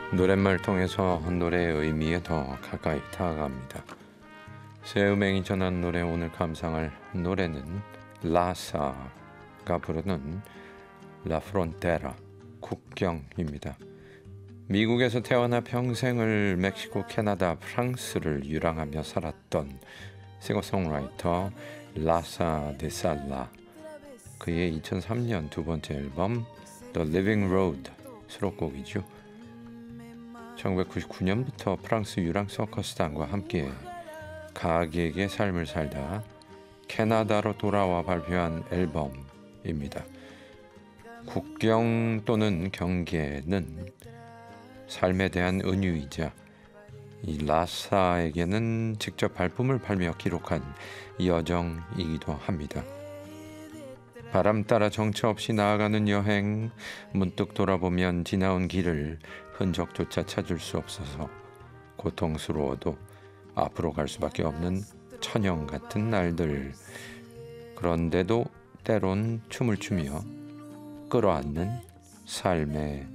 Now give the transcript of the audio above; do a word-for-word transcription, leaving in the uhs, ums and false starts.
노랫말 통해서 노래의 의미에 더 가까이 다가갑니다. 새 음행이 전한 노래, 오늘 감상할 노래는 라사가 부르는 라 프론테라, 국경입니다. 미국에서 태어나 평생을 멕시코, 캐나다, 프랑스를 유랑하며 살았던 싱어송라이터 라사 데 살라, 그의 이천삼 년 두 번째 앨범 The Living Road 수록곡이죠. 천구백구십구 년부터 프랑스 유랑 서커스단과 함께 가객의 삶을 살다 캐나다로 돌아와 발표한 앨범입니다. 국경 또는 경계는 삶에 대한 은유이자 이 라사에게는 직접 발품을 팔며 기록한 여정이기도 합니다. 바람 따라 정처 없이 나아가는 여행, 문득 돌아보면 지나온 길을 흔적조차 찾을 수 없어서 고통스러워도 앞으로 갈 수밖에 없는 천형 같은 날들, 그런데도 때론 춤을 추며 끌어안는 삶의